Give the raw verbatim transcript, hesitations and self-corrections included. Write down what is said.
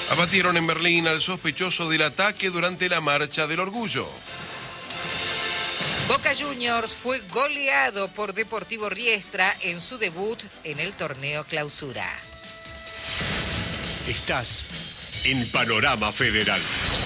Abatieron en Berlín al sospechoso del ataque durante la Marcha del Orgullo. Boca Juniors fue goleado por Deportivo Riestra en su debut en el torneo Clausura. Estás en Panorama Federal.